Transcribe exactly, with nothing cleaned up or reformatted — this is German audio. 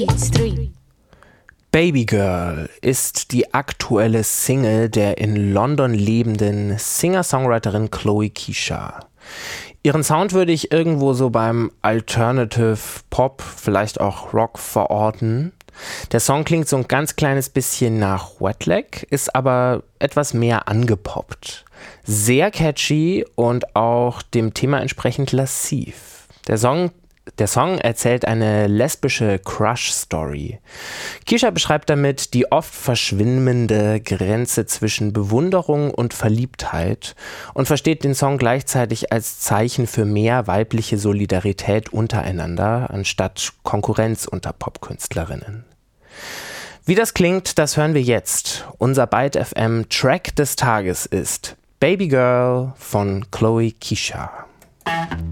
beats, three. Baby Girl ist die aktuelle Single der in London lebenden Singer-Songwriterin Chloe Kisha. Ihren Sound würde ich irgendwo so beim Alternative Pop, vielleicht auch Rock verorten. Der Song klingt so ein ganz kleines bisschen nach Wet Leg, ist aber etwas mehr angepoppt. Sehr catchy und auch dem Thema entsprechend lassiv. Der Song Der Song erzählt eine lesbische Crush-Story. Kisha beschreibt damit die oft verschwimmende Grenze zwischen Bewunderung und Verliebtheit und versteht den Song gleichzeitig als Zeichen für mehr weibliche Solidarität untereinander, anstatt Konkurrenz unter Popkünstlerinnen. Wie das klingt, das hören wir jetzt. Unser Byte F M Track des Tages ist Baby Girl von Chloe Kisha.